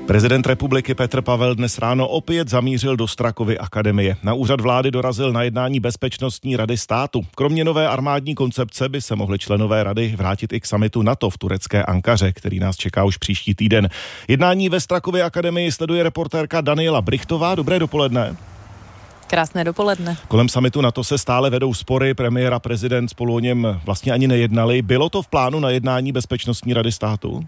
Prezident republiky Petr Pavel dnes ráno opět zamířil do Strakovy akademie. Na úřad vlády dorazil na jednání Bezpečnostní rady státu. Kromě nové armádní koncepce by se mohli členové rady vrátit i k summitu NATO v turecké Ankaře, který nás čeká už příští týden. Jednání ve Strakově akademii sleduje reportérka Daniela Brichtová. Dobré dopoledne. Krásné dopoledne. Kolem summitu NATO se stále vedou spory, premiér a prezident spolu o něm vlastně ani nejednali. Bylo to v plánu na jednání Bezpečnostní rady státu?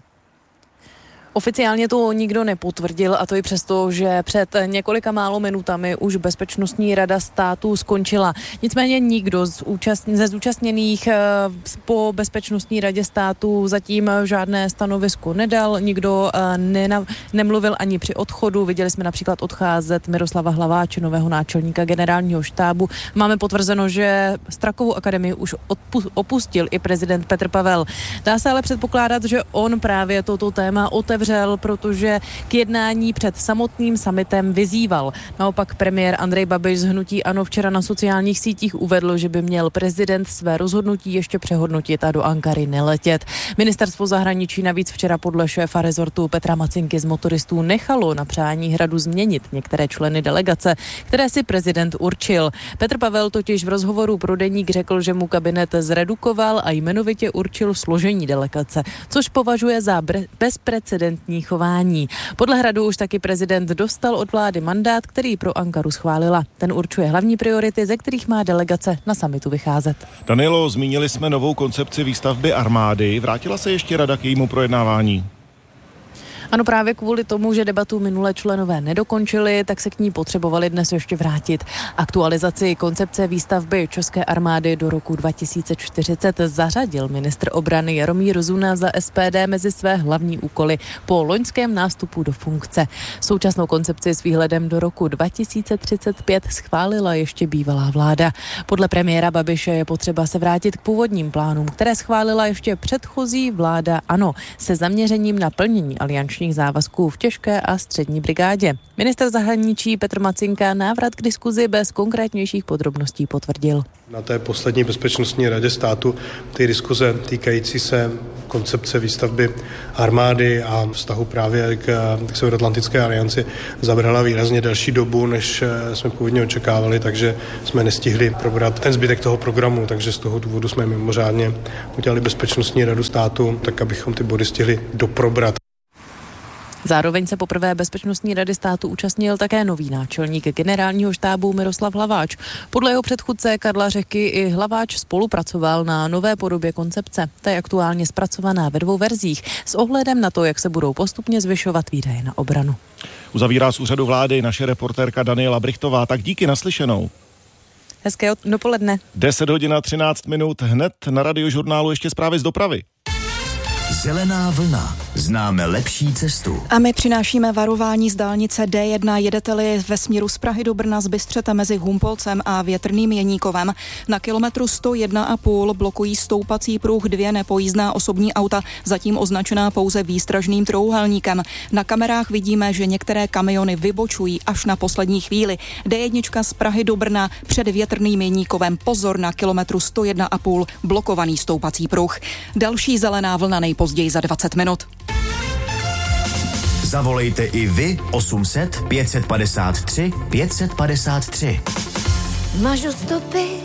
Oficiálně to nikdo nepotvrdil, a to i přesto, že před několika málo minutami už Bezpečnostní rada státu skončila. Nicméně nikdo ze zúčastněných po Bezpečnostní radě státu zatím žádné stanovisko nedal, nikdo nemluvil ani při odchodu. Viděli jsme například odcházet Miroslava Hlaváče, nového náčelníka generálního štábu. Máme potvrzeno, že Strakovou akademii už opustil i prezident Petr Pavel. Dá se ale předpokládat, že on právě toto téma otevřel, protože k jednání před samotným summitem vyzýval. Naopak premiér Andrej Babiš z hnutí ANO včera na sociálních sítích uvedl, že by měl prezident své rozhodnutí ještě přehodnotit a do Ankary neletět. Ministerstvo zahraničí navíc včera podle šéfa rezortu Petra Macinky z motoristů nechalo na přání Hradu změnit některé členy delegace, které si prezident určil. Petr Pavel totiž v rozhovoru pro Deník řekl, že mu kabinet zredukoval a jmenovitě určil složení delegace, což považuje za bezprecedentní chování. Podle Hradu už taky prezident dostal od vlády mandát, který pro Ankaru schválila. Ten určuje hlavní priority, ze kterých má delegace na summitu vycházet. Danielo, zmínili jsme novou koncepci výstavby armády. Vrátila se ještě rada k jejímu projednávání? Ano, právě kvůli tomu, že debatu minulé členové nedokončili, tak se k ní potřebovali dnes ještě vrátit. Aktualizaci koncepce výstavby české armády do roku 2040 zařadil ministr obrany Jaromír Zuna za SPD mezi své hlavní úkoly po loňském nástupu do funkce. Současnou koncepci s výhledem do roku 2035 schválila ještě bývalá vláda. Podle premiéra Babiše je potřeba se vrátit k původním plánům, které schválila ještě předchozí vláda ANO, se zaměřením na plnění aliančních závazků v těžké a střední brigádě. Ministr zahraničí Petr Macinka návrat k diskuzi bez konkrétnějších podrobností potvrdil. Na té poslední Bezpečnostní radě státu ty diskuze týkající se koncepce výstavby armády a vztahu právě k Severoatlantické alianci zabrala výrazně delší dobu, než jsme původně očekávali, takže jsme nestihli probrat ten zbytek toho programu, takže z toho důvodu jsme mimořádně udělali Bezpečnostní radu státu, tak abychom ty body stihli doprobrat. Zároveň se poprvé Bezpečnostní rady státu účastnil také nový náčelník generálního štábu Miroslav Hlaváč. Podle jeho předchůdce Karla Řehky i Hlaváč spolupracoval na nové podobě koncepce. Ta je aktuálně zpracovaná ve 2 verzích s ohledem na to, jak se budou postupně zvyšovat výdaje na obranu. Uzavírá z úřadu vlády naše reportérka Daniela Brichtová. Tak díky, naslyšenou. Hezké dopoledne. 10:13, hned na Radiožurnálu ještě zprávy z dopravy. Zelená vlna. Známe lepší cestu. A my přinášíme varování z dálnice D1. Jedete-li ve směru z Prahy do Brna, zbystřete mezi Humpolcem a Větrným Jeníkovem. Na kilometru 101,5 blokují stoupací pruh 2 nepojízdná osobní auta, zatím označená pouze výstražným trojúhelníkem. Na kamerách vidíme, že některé kamiony vybočují až na poslední chvíli. D1 z Prahy do Brna před Větrným Jeníkovem. Pozor, na kilometru 101,5 blokovaný stoupací pruh. Další zelená vlna nejpozději za 20 minut. Zavolejte i vy 800 553 553. Mažu stopy.